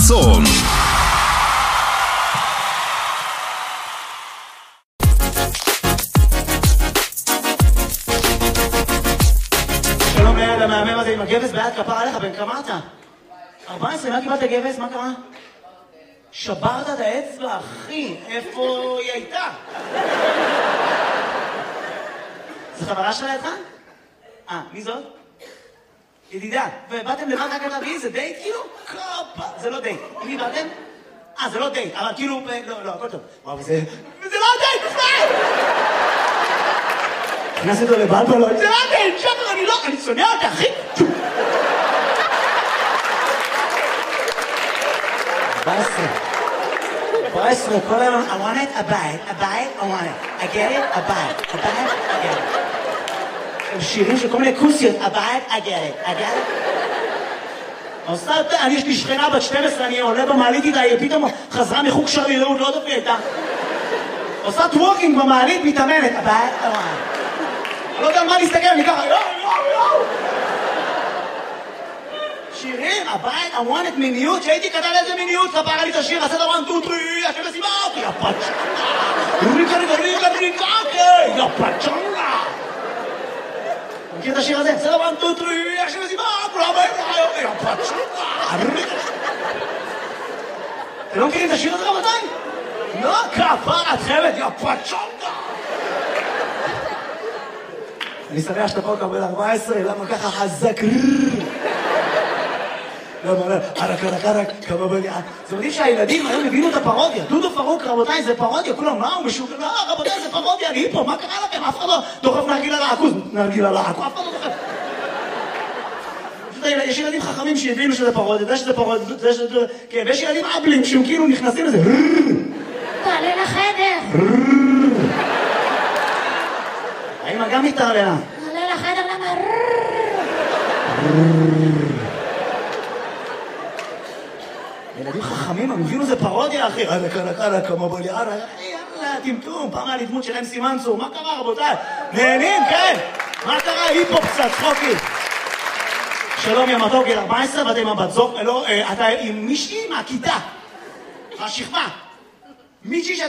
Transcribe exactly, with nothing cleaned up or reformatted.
חסון. שלום ליד המאמר הזה עם הגבס ביד, כפר עליך, בן כמה אתה? ארבע עשרה, מה קיבלת גבס? מה קרה? שברת את האצבע, אחי, איפה היא הייתה? זו חברה שלה לידך? אה, מי זאת? ידידה. ובאתם לבד רק להביא, זה דייט כאילו? קופה, זה לא דייט. עם מי באתם? אה, זה לא דייט, אבל כאילו, לא, לא, הכל טוב. וואו, זה... זה לא דייט, בכלל! נכנס אותו לבלבלות, זה לא דייט, שחר, אני לא, אני שונא אותה, אחי! ארבע עשרה. ארבע עשרה, כל היום, I want it, a buy it, a buy it, I want it. I get it, a buy it, a buy it, I get it. הם שירים של כל מיני כוסיות, a buy it, I get it, I get it. עושה, אני יש לי שכנה בת שתים עשרה, אני עולה במעלית איתה, היא פתאום חזרה מחוג שרירות, לא יודעת מי הייתה. עושה טוורקינג במעלית, מתאמנת, a buy it, I want it. אני לא יודע על מה להסתכל, אני ככה, יואו, יואו, יואו. שירים, הבית, I want it, מיניות, שהייתי כתב איזה מיניות, ספר לי את השיר, עשה דבר טו טרי, השם לסיבה אותי, יא פצ'ונגה, ריקה ריקה ריקה ריקה, יא פצ'ונגה. מכיר את השיר הזה? עשה דבר טו טרי, השם לסיבה, כולם באים, יא פצ'ונגה, ריקה. אתם לא מכירים את השיר הזה רבותיי? לא, כפר את חמת, יא פצ'ונגה. אני שמח שאתה פה קבל ארבע עשרה, למה ככה חזק? למה, ערק, ערק, ערק, כמה בגעת. זה מדהים שהילדים היום הבינו את הפרודיה. דודו פרוק, רבותיי, זה פרודיה. כולם, מה הוא משוגע? לא, רבותיי, זה פרודיה, אני פה, מה קרה לכם? אף אחד לא דוחף נרגילה לעכוז. נרגילה לעכוז, אף אחד לא דוחף. יש ילדים חכמים שהבינו שזה פרודיה, זה שזה פרודיה, זה שזה... כן, ויש ילדים אבלים שהם כאילו נכנסים לזה. תעלה לחדר. האמא גם מתערלה. תעלה לחדר, למה? ילדים חכמים, הם הבינו זה פרודיה, אחי. עלק, עלק, עלק, כמה בלי עלק. יאללה, טמטום, פעם היה לי דמות של אמסי מנצור. מה קרה, רבותיי? נהנים, כן? מה קרה? היפופ קצת, צחוקי. שלום, יא מתוק, גיל ארבע עשרה, ואתה עם הבת זוג, לא, אתה עם מישהי מהכיתה. השכבה. מישהי